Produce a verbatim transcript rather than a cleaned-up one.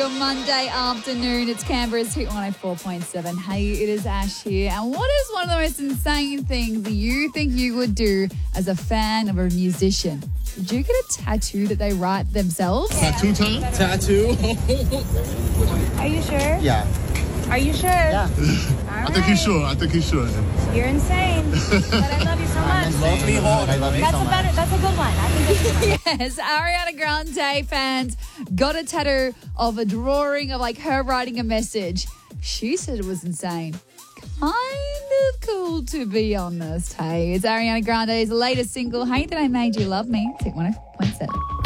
your Monday afternoon. It's Canberra's Hit one oh four point seven. Hey, it is Ash here. And what is one of the most insane things that you think you would do as a fan of a musician? Did you get a tattoo that they write themselves? Tattoo time? Tattoo. Are you sure? Yeah. Are you sure? Yeah. All I think he's sure. I think he's sure. You're insane. But I love you so much. Love me hard. I love you That's so a better. much. That's a good one. I think that's a good one. Yes, Ariana Grande fans got a tattoo of a drawing of like her writing a message. She said it was insane. Kind of cool, to be honest. Hey, it's Ariana Grande's latest single, Hey That I Made You Love Me. Hit one oh four point seven.